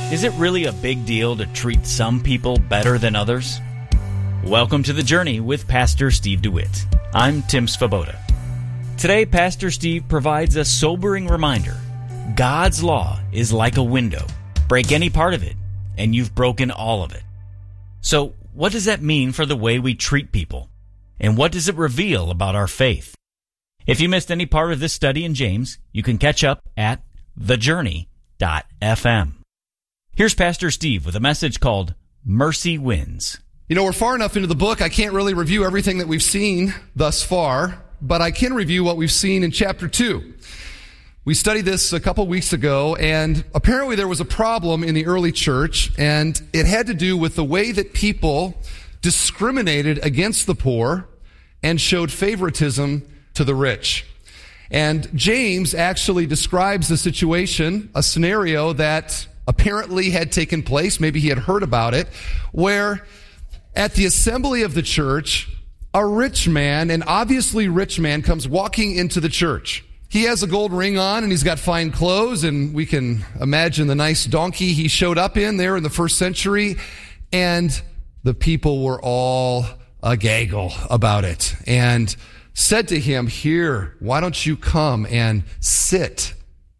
Is it really a big deal to treat some people better than others? Welcome to The Journey with Pastor Steve DeWitt. I'm Tim Svoboda. Today, Pastor Steve provides a sobering reminder. God's law is like a window. Break any part of it, and you've broken all of it. So, what does that mean for the way we treat people? And what does it reveal about our faith? If you missed any part of this study in James, you can catch up at thejourney.fm. Here's Pastor Steve with a message called Mercy Wins. You know, we're far enough into the book, I can't really review everything that we've seen thus far, but I can review what we've seen in chapter 2. We studied this a couple weeks ago, and apparently there was a problem in the early church, and it had to do with the way that people discriminated against the poor and showed favoritism to the rich. And James actually describes the situation, a scenario that apparently had taken place, maybe he had heard about it, where at the assembly of the church, a rich man, an obviously rich man, comes walking into the church. He has a gold ring on and he's got fine clothes, and we can imagine the nice donkey he showed up in there in the first century, and the people were all agaggle about it and said to him, "Here, why don't you come and sit?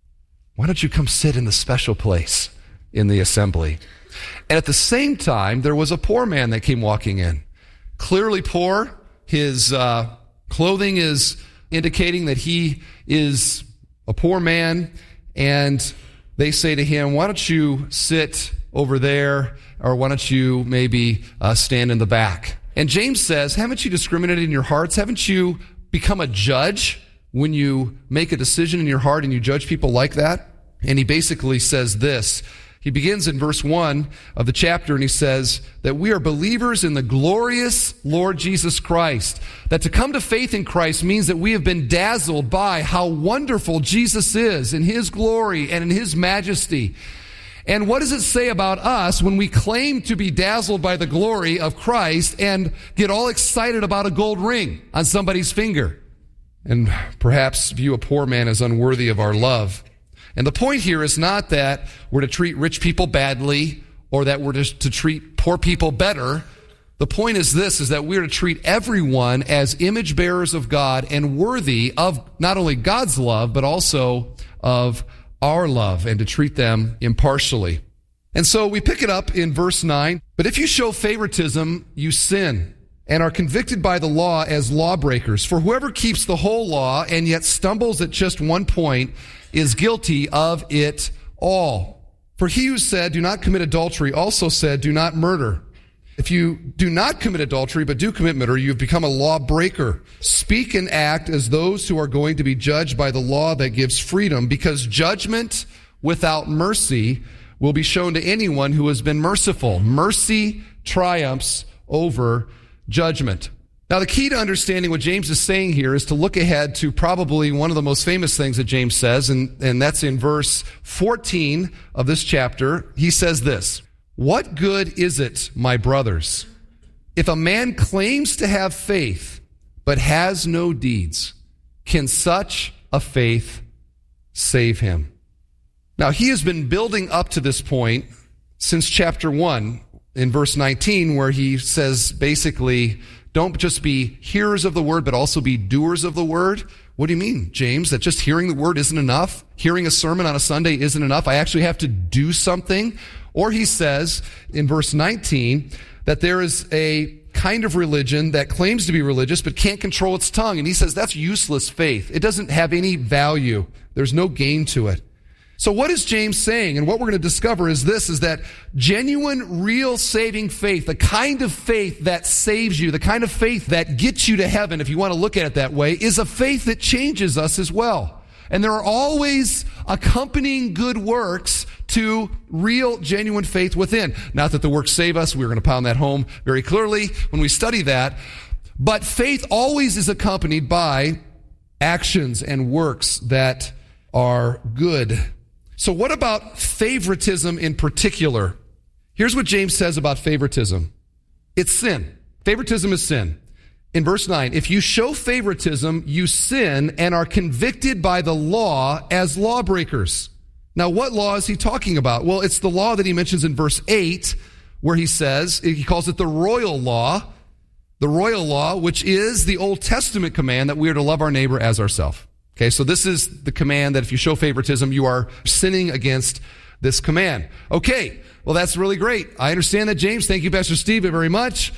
Why don't you come sit in the special place in the assembly?" And at the same time, there was a poor man that came walking in. Clearly poor. His clothing is indicating that he is a poor man. And they say to him, "Why don't you sit over there? Or why don't you maybe stand in the back?" And James says, haven't you discriminated in your hearts? Haven't you become a judge when you make a decision in your heart and you judge people like that? And he basically says this. He begins in verse 1 of the chapter, and he says that we are believers in the glorious Lord Jesus Christ. That to come to faith in Christ means that we have been dazzled by how wonderful Jesus is in His glory and in His majesty. And what does it say about us when we claim to be dazzled by the glory of Christ and get all excited about a gold ring on somebody's finger and perhaps view a poor man as unworthy of our love? And the point here is not that we're to treat rich people badly or that we're to treat poor people better. The point is this, is that we're to treat everyone as image bearers of God and worthy of not only God's love, but also of our love, and to treat them impartially. And so we pick it up in verse 9. But if you show favoritism, you sin and are convicted by the law as lawbreakers. For whoever keeps the whole law and yet stumbles at just one point is guilty of it all. For he who said, "Do not commit adultery," also said, "Do not murder." If you do not commit adultery, but do commit murder, you have become a lawbreaker. Speak and act as those who are going to be judged by the law that gives freedom, because judgment without mercy will be shown to anyone who has been merciful. Mercy triumphs over judgment. Now, the key to understanding what James is saying here is to look ahead to probably one of the most famous things that James says, and that's in verse 14 of this chapter. He says this, "What good is it, my brothers, if a man claims to have faith but has no deeds? Can such a faith save him?" Now, he has been building up to this point since chapter 1 in verse 19, where he says basically, don't just be hearers of the word, but also be doers of the word. What do you mean, James? That just hearing the word isn't enough? Hearing a sermon on a Sunday isn't enough? I actually have to do something? Or he says in verse 19 that there is a kind of religion that claims to be religious but can't control its tongue. And he says that's useless faith. It doesn't have any value. There's no gain to it. So what is James saying? And what we're going to discover is this, is that genuine, real saving faith, the kind of faith that saves you, the kind of faith that gets you to heaven, if you want to look at it that way, is a faith that changes us as well. And there are always accompanying good works to real, genuine faith within. Not that the works save us. We're going to pound that home very clearly when we study that. But faith always is accompanied by actions and works that are good. So what about favoritism in particular? Here's what James says about favoritism. It's sin. Favoritism is sin. In verse 9, if you show favoritism, you sin and are convicted by the law as lawbreakers. Now, what law is he talking about? Well, it's the law that he mentions in verse 8, where he calls it the royal law, which is the Old Testament command that we are to love our neighbor as ourselves. Okay, so this is the command that if you show favoritism, you are sinning against this command. Okay, well, that's really great. I understand that, James. Thank you, Pastor Steve, very much.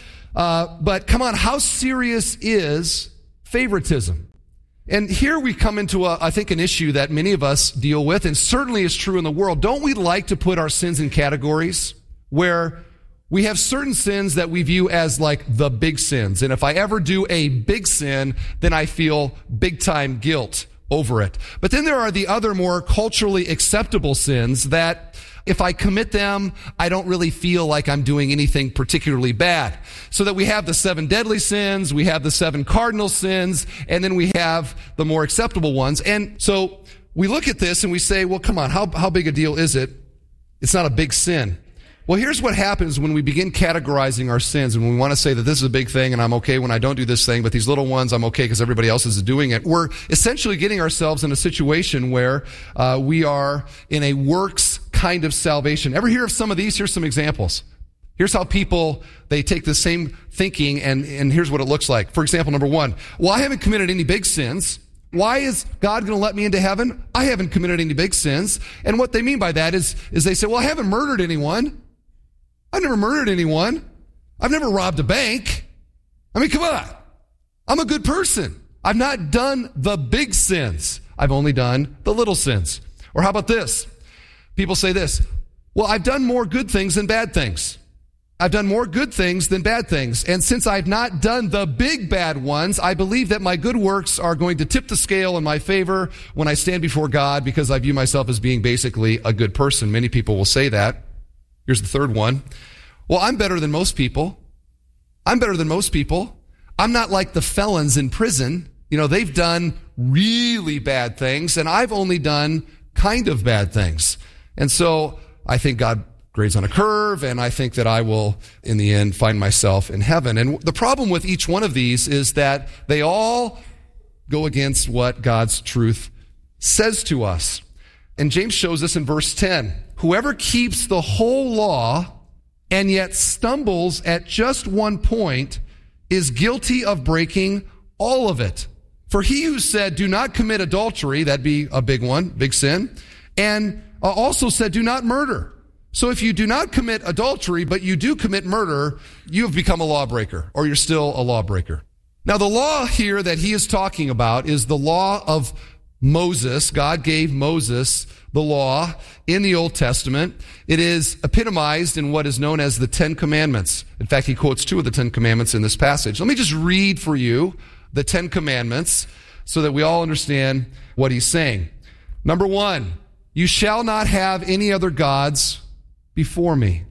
But come on, how serious is favoritism? And here we come into, I think, an issue that many of us deal with, and certainly is true in the world. Don't we like to put our sins in categories where we have certain sins that we view as like the big sins? And if I ever do a big sin, then I feel big time guilt over it. But then there are the other more culturally acceptable sins that if I commit them, I don't really feel like I'm doing anything particularly bad. So that we have the 7 deadly sins, we have the 7 cardinal sins, and then we have the more acceptable ones. And so we look at this and we say, well, come on, how big a deal is it? It's not a big sin. Well, here's what happens when we begin categorizing our sins, and when we want to say that this is a big thing and I'm okay when I don't do this thing, but these little ones I'm okay because everybody else is doing it. We're essentially getting ourselves in a situation where we are in a works kind of salvation. Ever hear of some of these? Here's some examples. Here's how people, they take the same thinking, and here's what it looks like. For example, number 1, well, I haven't committed any big sins. Why is God going to let me into heaven? I haven't committed any big sins. And what they mean by that is they say, well, I haven't murdered anyone. I've never murdered anyone. I've never robbed a bank. I mean, come on. I'm a good person. I've not done the big sins. I've only done the little sins. Or how about this? People say this, well, I've done more good things than bad things. I've done more good things than bad things. And since I've not done the big bad ones, I believe that my good works are going to tip the scale in my favor when I stand before God because I view myself as being basically a good person. Many people will say that. Here's the third one. Well, I'm better than most people. I'm better than most people. I'm not like the felons in prison. You know, they've done really bad things, and I've only done kind of bad things. And so I think God grades on a curve, and I think that I will, in the end, find myself in heaven. And the problem with each one of these is that they all go against what God's truth says to us. And James shows us in verse 10. Whoever keeps the whole law and yet stumbles at just one point is guilty of breaking all of it. For he who said, do not commit adultery, that'd be a big one, big sin, and also said, do not murder. So if you do not commit adultery, but you do commit murder, you have become a lawbreaker, or you're still a lawbreaker. Now the law here that he is talking about is the law of Moses. God gave Moses the law in the Old Testament. It is epitomized in what is known as the 10 Commandments. In fact, he quotes 2 of the 10 Commandments in this passage. Let me just read for you the 10 Commandments so that we all understand what he's saying. Number 1, you shall not have any other gods before me.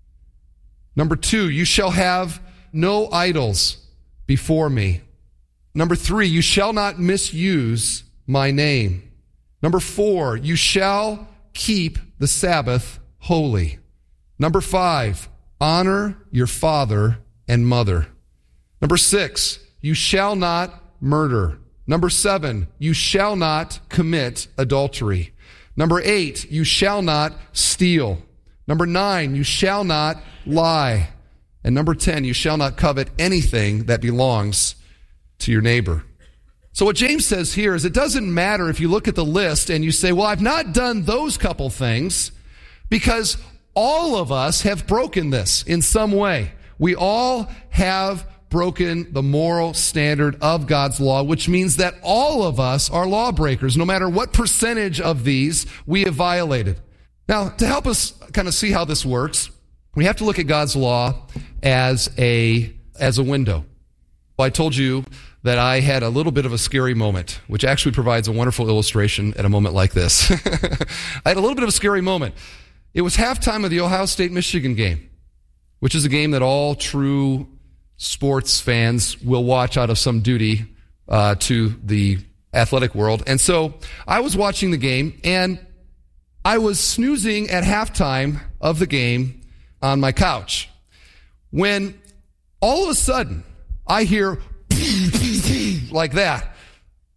Number 2, you shall have no idols before me. Number 3, you shall not misuse my name. Number 4, you shall keep the Sabbath holy. Number 5, honor your father and mother. Number 6, you shall not murder. Number 7, you shall not commit adultery. Number 8, you shall not steal. Number 9, you shall not lie. And number 10, you shall not covet anything that belongs to your neighbor. So what James says here is it doesn't matter if you look at the list and you say, well, I've not done those couple things, because all of us have broken this in some way. We all have broken the moral standard of God's law, which means that all of us are lawbreakers, no matter what percentage of these we have violated. Now, to help us kind of see how this works, we have to look at God's law as a window. Well, I told you that I had a little bit of a scary moment, which actually provides a wonderful illustration at a moment like this. I had a little bit of a scary moment. It was halftime of the Ohio State-Michigan game, which is a game that all true sports fans will watch out of some duty to the athletic world. And so I was watching the game, and I was snoozing at halftime of the game on my couch when all of a sudden I hear like that.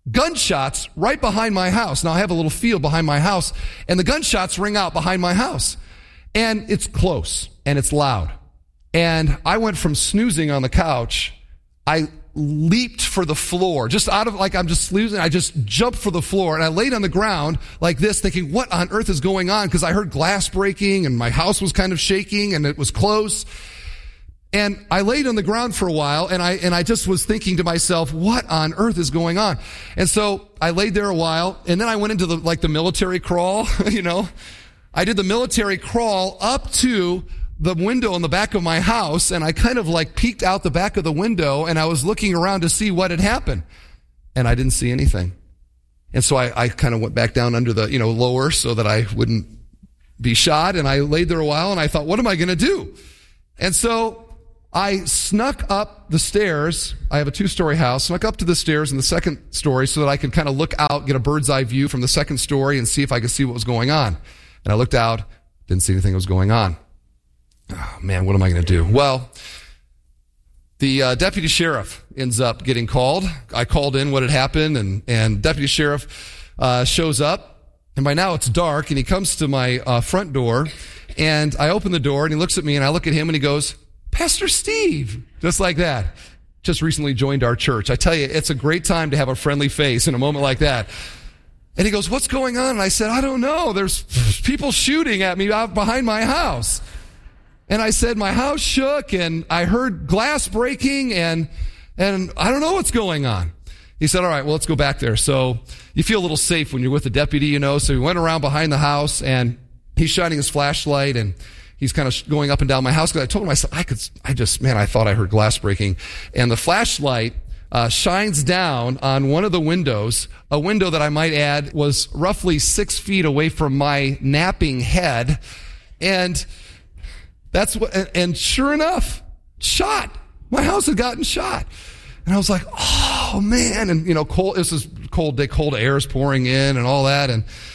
gunshots right behind my house. Now I have a little field behind my house, and the gunshots ring out behind my house. And it's close, and it's loud. And I went from snoozing on the couch, I leaped for the floor, just out of, like, I'm just snoozing, I just jumped for the floor, and I laid on the ground like this, thinking, what on earth is going on? Because I heard glass breaking, and my house was kind of shaking, and it was close. And I laid on the ground for a while, and I just was thinking to myself, what on earth is going on? And so I laid there a while, and then I went into the military crawl, you know. I did the military crawl up to the window in the back of my house, and I kind of like peeked out the back of the window, and I was looking around to see what had happened. And I didn't see anything. And so I kind of went back down under the, lower so that I wouldn't be shot, and I laid there a while, and I thought, what am I going to do? And so I snuck up the stairs. I have a 2-story house, snuck up to the stairs in the second story so that I could kind of look out, get a bird's eye view from the second story and see if I could see what was going on. And I looked out, didn't see anything that was going on. Oh, man, what am I going to do? Well, the deputy sheriff ends up getting called. I called in what had happened, and deputy sheriff shows up. And by now it's dark, and he comes to my front door, and I open the door, and he looks at me, and I look at him, and he goes, Pastor Steve, just like that. Just recently joined our church. I tell you, it's a great time to have a friendly face in a moment like that. And he goes, what's going on? And I said, I don't know. There's people shooting at me out behind my house. And I said, my house shook, and I heard glass breaking, and I don't know what's going on. He said, all right, well, let's go back there. So you feel a little safe when you're with a deputy, So we went around behind the house, and he's shining his flashlight, and he's kind of going up and down my house, because I told him, I said, I thought I heard glass breaking. And the flashlight shines down on one of the windows, a window that I might add was roughly 6 feet away from my napping head. And and sure enough, shot. My house had gotten shot. And I was like, oh man. And this is cold air is pouring in and all that.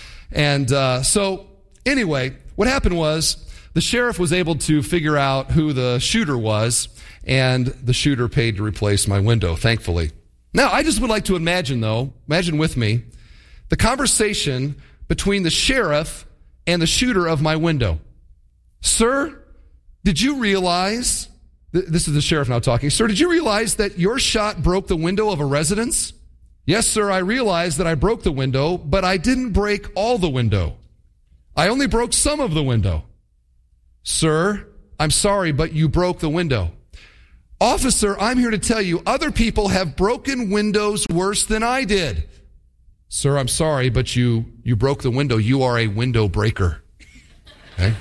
So anyway, what happened was, the sheriff was able to figure out who the shooter was, and the shooter paid to replace my window, thankfully. Now, I just would like to imagine with me, the conversation between the sheriff and the shooter of my window. Sir, did you realize, this is the sheriff now talking, sir, did you realize that your shot broke the window of a residence? Yes, sir, I realized that I broke the window, but I didn't break all the window. I only broke some of the window. Sir, I'm sorry, but you broke the window. Officer, I'm here to tell you, other people have broken windows worse than I did. Sir, I'm sorry, but you broke the window. You are a window breaker. Okay?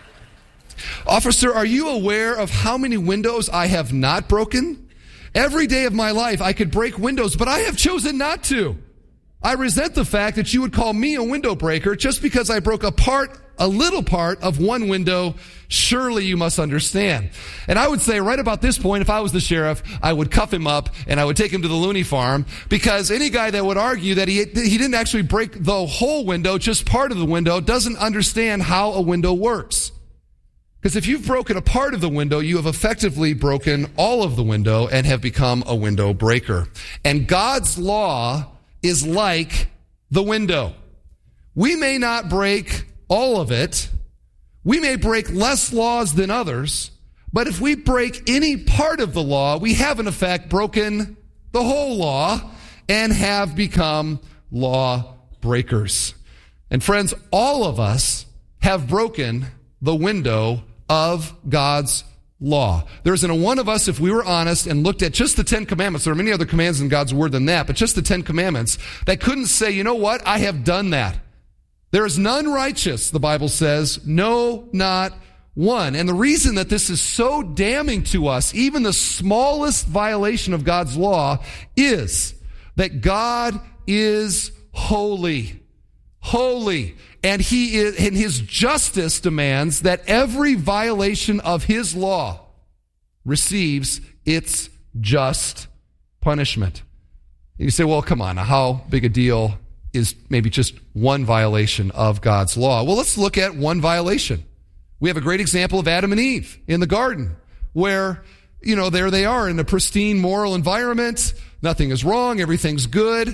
Officer, are you aware of how many windows I have not broken? Every day of my life, I could break windows, but I have chosen not to. I resent the fact that you would call me a window breaker just because I broke a little part of one window. Surely you must understand. And I would say right about this point, if I was the sheriff, I would cuff him up and I would take him to the loony farm, because any guy that would argue that he didn't actually break the whole window, just part of the window, doesn't understand how a window works. Because if you've broken a part of the window, you have effectively broken all of the window and have become a window breaker. And God's law is like the window. We may not break all of it. We may break less laws than others, but if we break any part of the law, we have in effect broken the whole law and have become law breakers. And friends, all of us have broken the window of God's law. There isn't a one of us, if we were honest and looked at just the 10 commandments, there are many other commands in God's word than that, but just the 10 commandments, that couldn't say, you know what, I have done that. There is none righteous, the Bible says, no, not one. And the reason that this is so damning to us, even the smallest violation of God's law, is that God is holy. Holy. And he is, and his justice demands that every violation of his law receives its just punishment. And you say, well, come on, how big a deal is maybe just one violation of God's law? Well, let's look at one violation. We have a great example of Adam and Eve in the garden, where, there they are in a pristine moral environment. Nothing is wrong. Everything's good.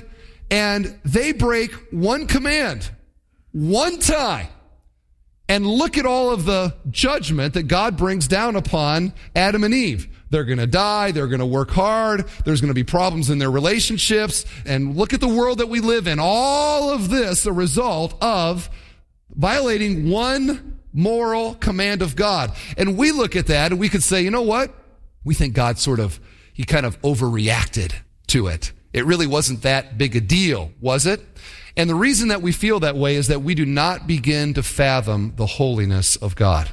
and they break one command, one time. And look at all of the judgment that God brings down upon Adam and Eve. They're going to die. They're going to work hard. There's going to be problems in their relationships. And look at the world that we live in. All of this a result of violating one moral command of God. And we look at that and we could say, you know what? We think God he kind of overreacted to it. It really wasn't that big a deal, was it? And the reason that we feel that way is that we do not begin to fathom the holiness of God.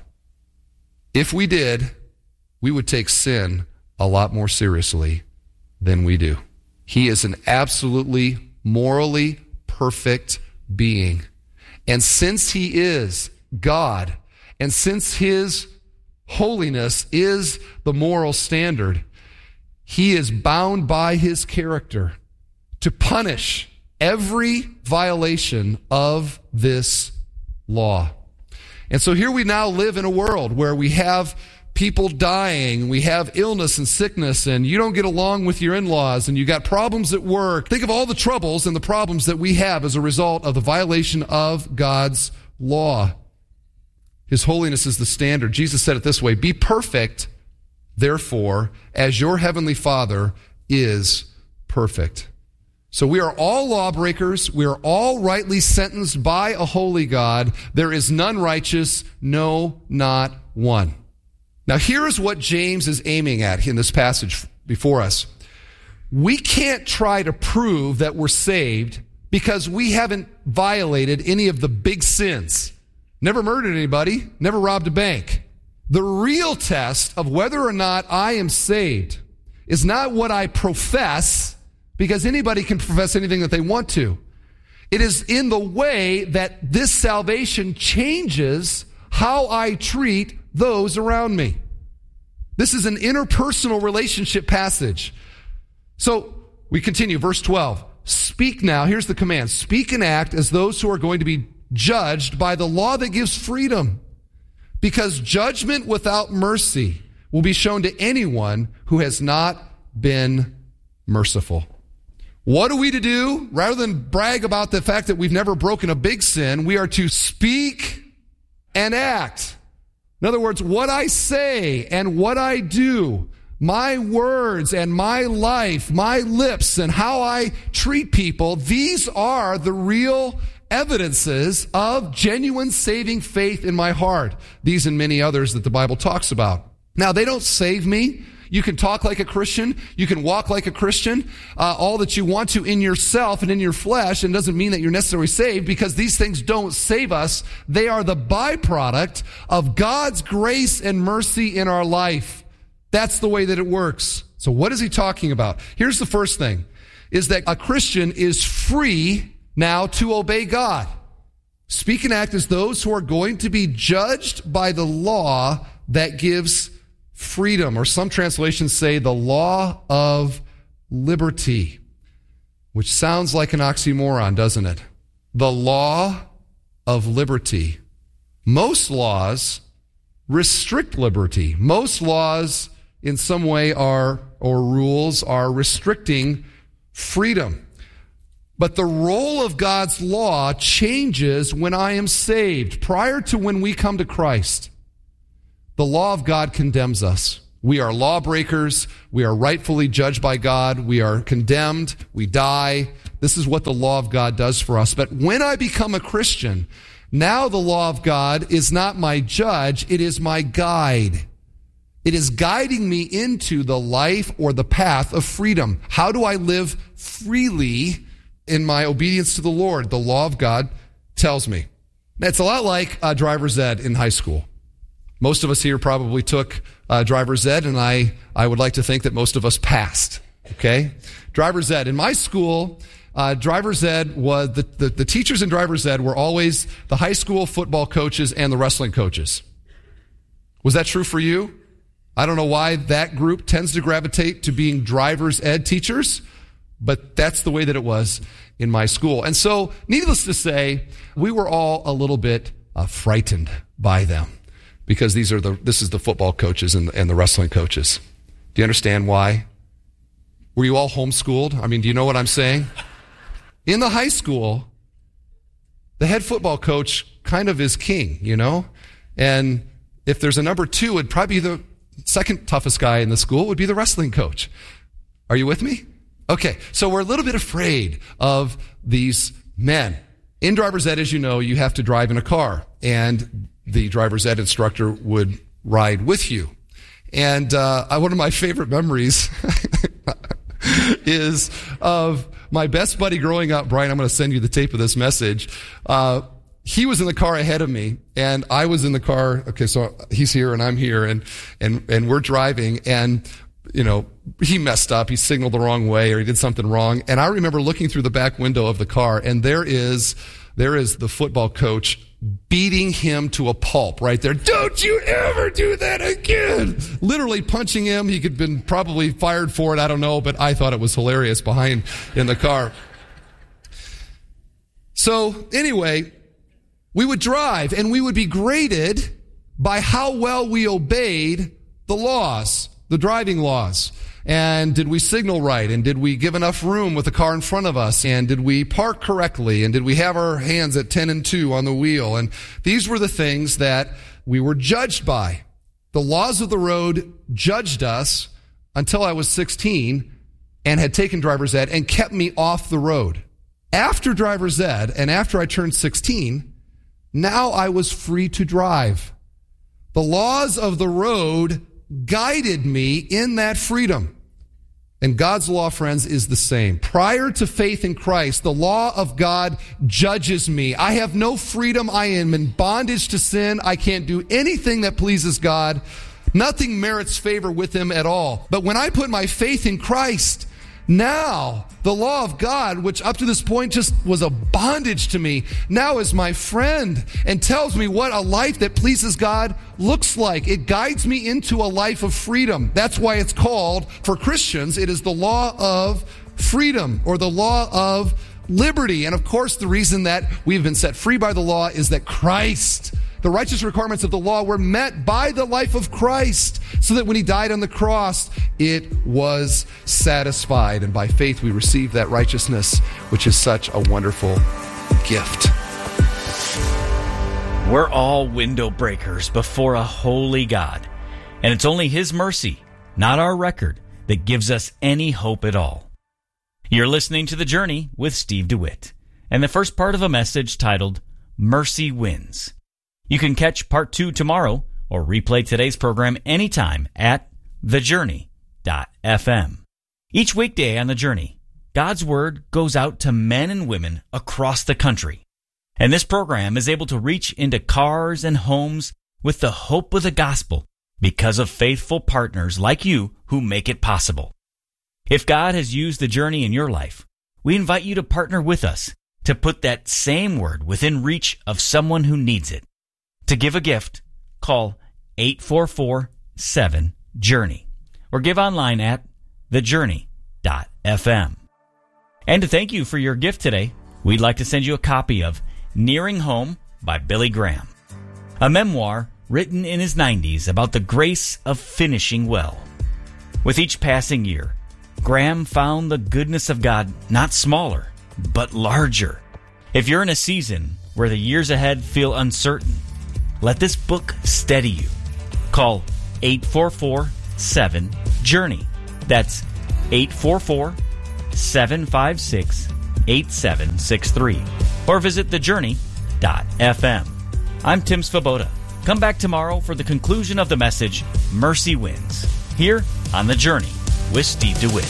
If we did, we would take sin a lot more seriously than we do. He is an absolutely morally perfect being. And since he is God, and since his holiness is the moral standard, he is bound by his character to punish every violation of this law. And so here we now live in a world where we have people dying, we have illness and sickness, and you don't get along with your in-laws, and you got problems at work. Think of all the troubles and the problems that we have as a result of the violation of God's law. His holiness is the standard. Jesus said it this way, "Be perfect, therefore, as your heavenly Father is perfect." So we are all lawbreakers. We are all rightly sentenced by a holy God. There is none righteous, no, not one. Now here is what James is aiming at in this passage before us. We can't try to prove that we're saved because we haven't violated any of the big sins. Never murdered anybody, never robbed a bank. The real test of whether or not I am saved is not what I profess, because anybody can profess anything that they want to. It is in the way that this salvation changes how I treat those around me. This is an interpersonal relationship passage. So we continue, verse 12. Speak now, here's the command. Speak and act as those who are going to be judged by the law that gives freedom, because judgment without mercy will be shown to anyone who has not been merciful. What are we to do? Rather than brag about the fact that we've never broken a big sin, we are to speak and act. In other words, what I say and what I do, my words and my life, my lips and how I treat people, these are the real evidences of genuine saving faith in my heart. These and many others that the Bible talks about. Now, they don't save me. You can talk like a Christian. You can walk like a Christian, all that you want to in yourself and in your flesh, and doesn't mean that you're necessarily saved, because these things don't save us. They are the byproduct of God's grace and mercy in our life. That's the way that it works. So what is he talking about? Here's the first thing, is that a Christian is free now to obey God. Speak and act as those who are going to be judged by the law that gives freedom, or some translations say the law of liberty, which sounds like an oxymoron, doesn't it? The law of liberty. Most laws restrict liberty. Most laws in some way or rules are restricting freedom. But the role of God's law changes when I am saved. Prior to when we come to Christ, the law of God condemns us. We are lawbreakers. We are rightfully judged by God. We are condemned. We die. This is what the law of God does for us. But when I become a Christian, now the law of God is not my judge. It is my guide. It is guiding me into the life or the path of freedom. How do I live freely in my obedience to the Lord? The law of God tells me. It's a lot like driver's ed in high school. Most of us here probably took driver's ed, and I would like to think that most of us passed, okay? Driver's ed. In my school, driver's ed was, the teachers in driver's ed were always the high school football coaches and the wrestling coaches. Was that true for you? I don't know why that group tends to gravitate to being driver's ed teachers, but that's the way that it was in my school. And so, needless to say, we were all a little bit frightened by them, because this is the football coaches and the wrestling coaches. Do you understand why? Were you all homeschooled? I mean, do you know what I'm saying? in the high school, the head football coach kind of is king, And if there's a number 2, it'd probably be the second toughest guy in the school would be the wrestling coach. Are you with me? Okay, so we're a little bit afraid of these men. In driver's ed, as you know, you have to drive in a car, and the driver's ed instructor would ride with you. And one of my favorite memories is of my best buddy growing up. Brian, I'm going to send you the tape of this message. He was in the car ahead of me, and I was in the car. Okay, so he's here and I'm here, and we're driving, and he messed up. He signaled the wrong way, or he did something wrong. And I remember looking through the back window of the car, and there is the football coach beating him to a pulp right there. Don't you ever do that again! Literally punching him. He could been probably fired for it. I don't know, but I thought it was hilarious behind in the car. So anyway, we would drive, and we would be graded by how well we obeyed the laws, the driving laws. And did we signal right? And did we give enough room with the car in front of us? And did we park correctly? And did we have our hands at 10 and 2 on the wheel? And these were the things that we were judged by. The laws of the road judged us until I was 16 and had taken driver's ed and kept me off the road. After driver's ed and after I turned 16, now I was free to drive. The laws of the road guided me in that freedom. And God's law, friends, is the same. Prior to faith in Christ, the law of God judges me. I have no freedom. I am in bondage to sin. I can't do anything that pleases God. Nothing merits favor with him at all. But when I put my faith in Christ, now the law of God, which up to this point just was a bondage to me, now is my friend and tells me what a life that pleases God looks like. It guides me into a life of freedom. That's why it's called, for Christians, it is the law of freedom, or the law of liberty. And of course, the reason that we've been set free by the law is that Christ, the righteous requirements of the law, were met by the life of Christ, so that when he died on the cross, it was satisfied. And by faith, we receive that righteousness, which is such a wonderful gift. We're all window breakers before a holy God, and it's only his mercy, not our record, that gives us any hope at all. You're listening to The Journey with Steve DeWitt, and the first part of a message titled, Mercy Wins. You can catch part 2 tomorrow, or replay today's program anytime at thejourney.fm. Each weekday on The Journey, God's Word goes out to men and women across the country. And this program is able to reach into cars and homes with the hope of the gospel because of faithful partners like you who make it possible. If God has used The Journey in your life, we invite you to partner with us to put that same word within reach of someone who needs it. To give a gift, call 844-7-JOURNEY or give online at thejourney.fm. And to thank you for your gift today, we'd like to send you a copy of Nearing Home by Billy Graham, a memoir written in his 90s about the grace of finishing well. With each passing year, Graham found the goodness of God not smaller, but larger. If you're in a season where the years ahead feel uncertain, let this book steady you. Call 844-7-JOURNEY. That's 844-756-8763. Or visit thejourney.fm. I'm Tim Svoboda. Come back tomorrow for the conclusion of the message, Mercy Wins, here on The Journey with Steve DeWitt.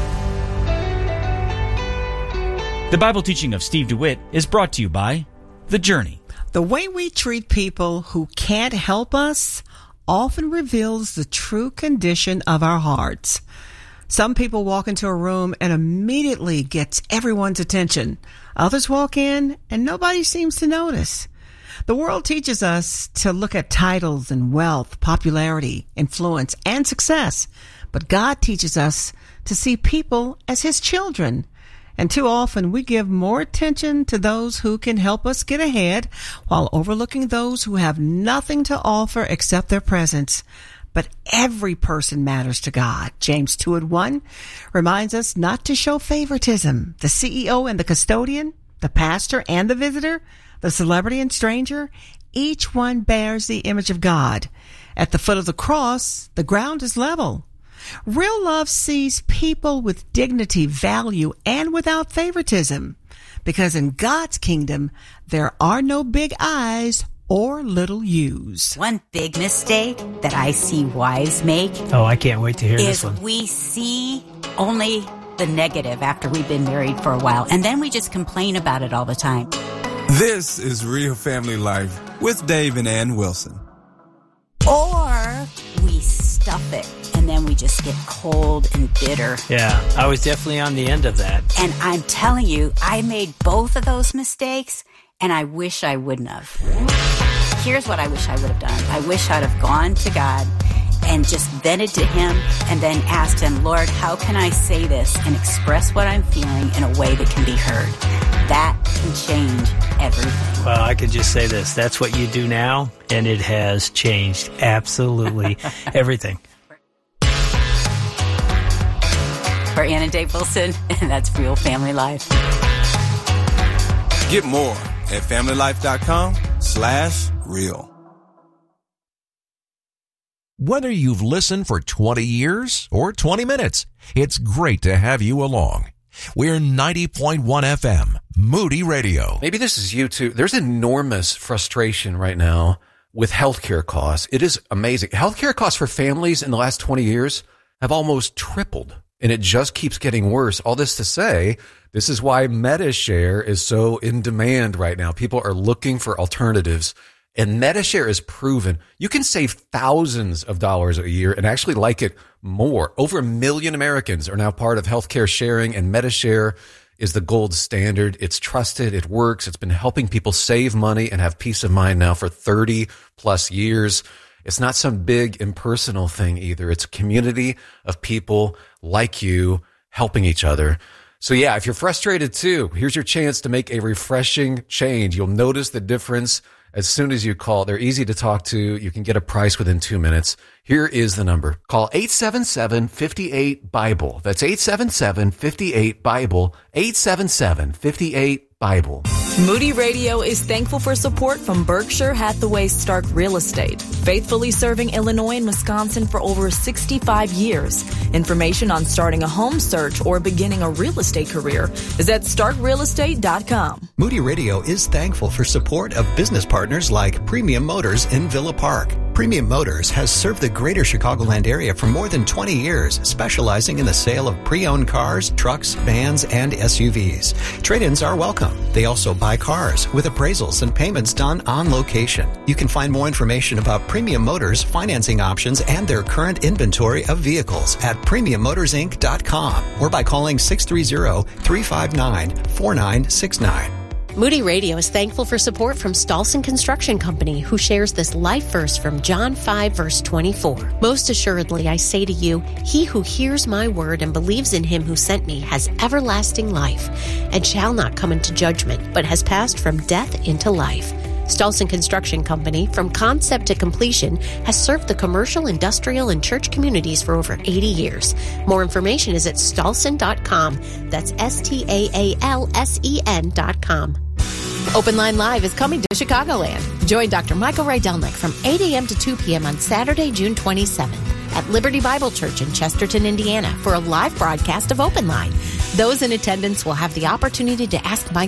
The Bible teaching of Steve DeWitt is brought to you by The Journey. The way we treat people who can't help us often reveals the true condition of our hearts. Some people walk into a room and immediately gets everyone's attention. Others walk in and nobody seems to notice. The world teaches us to look at titles and wealth, popularity, influence, and success. But God teaches us to see people as his children. And too often we give more attention to those who can help us get ahead while overlooking those who have nothing to offer except their presence. but every person matters to God. James 2:1 reminds us not to show favoritism. The CEO and the custodian, the pastor and the visitor, the celebrity and stranger, each one bears the image of God. At the foot of the cross, the ground is level. Real love sees people with dignity, value, and without favoritism. Because in God's kingdom, there are no big I's or little U's. One big mistake that I see wives make. Oh, I can't wait to hear this one. Is we see only the negative after we've been married for a while, and then we just complain about it all the time. This is Real Family Life with Dave and Ann Wilson. Or we stuff it, and then we just get cold and bitter. Yeah, I was definitely on the end of that. And I'm telling you, I made both of those mistakes, and I wish I wouldn't have. Here's what I wish I would have done. I wish I'd have gone to God and just vented to Him and then asked Him, Lord, how can I say this and express what I'm feeling in a way that can be heard? That can change everything. Well, I could just say this. That's what you do now, and it has changed absolutely everything. For Ann and Dave Wilson, and that's Real Family Life. Get more at familylife.com/real. Whether you've listened for 20 years or 20 minutes, it's great to have you along. We're 90.1 FM, Moody Radio. Maybe this is you too. There's enormous frustration right now with healthcare costs. It is amazing. Healthcare costs for families in the last 20 years have almost tripled, and it just keeps getting worse. All this to say, this is why MediShare is so in demand right now. People are looking for alternatives. And MediShare is proven you can save thousands of dollars a year and actually like it more. Over 1 million Americans are now part of healthcare sharing, and MediShare is the gold standard. It's trusted. It works. It's been helping people save money and have peace of mind now for 30 plus years. It's not some big impersonal thing either. It's a community of people like you helping each other. So yeah, if you're frustrated too, here's your chance to make a refreshing change. You'll notice the difference as soon as you call. They're easy to talk to. You can get a price within 2 minutes. Here is the number. Call 877-58-BIBLE. That's 877-58-BIBLE. 877-58-BIBLE. Moody Radio is thankful for support from Berkshire Hathaway Stark Real Estate, faithfully serving Illinois and Wisconsin for over 65 years. Information on starting a home search or beginning a real estate career is at starkrealestate.com. Moody Radio is thankful for support of business partners like Premium Motors in Villa Park. Premium Motors has served the greater Chicagoland area for more than 20 years, specializing in the sale of pre-owned cars, trucks, vans, and SUVs. Trade-ins are welcome. They also buy cars with appraisals and payments done on location. You can find more information about Premium Motors financing options and their current inventory of vehicles at premiummotorsinc.com or by calling 630-359-4969. Moody Radio is thankful for support from Stolson Construction Company, who shares this life verse from John 5, verse 24. Most assuredly, I say to you, he who hears my word and believes in him who sent me has everlasting life and shall not come into judgment, but has passed from death into life. Stolson Construction Company, from concept to completion, has served the commercial, industrial, and church communities for over 80 years. More information is at stolson.com. That's STAALSEN.com. Open Line Live is coming to Chicagoland. Join Dr. Michael Rydelnik from 8 a.m. to 2 p.m. on Saturday, June 27th at Liberty Bible Church in Chesterton, Indiana for a live broadcast of Open Line. Those in attendance will have the opportunity to ask Mike